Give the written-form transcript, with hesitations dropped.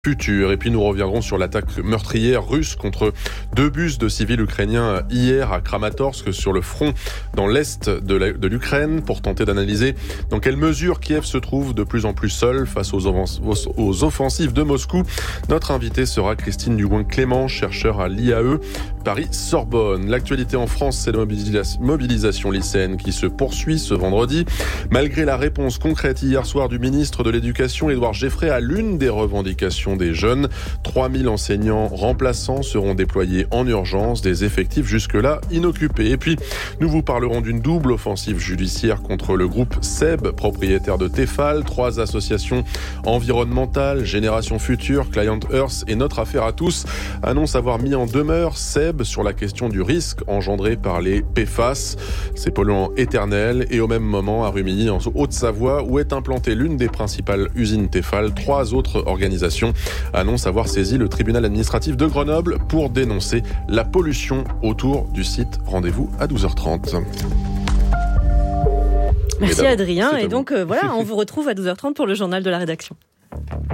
Futur. Et puis nous reviendrons sur l'attaque meurtrière russe contre 2 bus de civils ukrainiens hier à Kramatorsk sur le front dans l'est de l'Ukraine pour tenter d'analyser dans quelle mesure Kiev se trouve de plus en plus seul face aux offensives de Moscou. Notre invitée sera Christine Dugouin-Clément, chercheure à l'IAE Paris-Sorbonne. L'actualité en France, c'est la mobilisation lycéenne qui se poursuit ce vendredi. Malgré la réponse concrète hier soir du ministre de l'Éducation, Édouard Geoffray, à l'une des revendications des jeunes. 3000 enseignants remplaçants seront déployés en urgence, des effectifs jusque-là inoccupés. Et puis, nous vous parlerons d'une double offensive judiciaire contre le groupe SEB, propriétaire de Tefal. 3 associations environnementales, Génération Future, Client Earth et Notre Affaire à tous annoncent avoir mis en demeure SEB sur la question du risque engendré par les PFAS, ces polluants éternels. Et au même moment, à Rumilly, en Haute-Savoie, où est implantée l'une des principales usines Tefal, 3 autres organisations annonce avoir saisi le tribunal administratif de Grenoble pour dénoncer la pollution autour du site. Rendez-vous à 12h30. Merci Adrien. Et donc voilà, on vous retrouve à 12h30 pour le journal de la rédaction.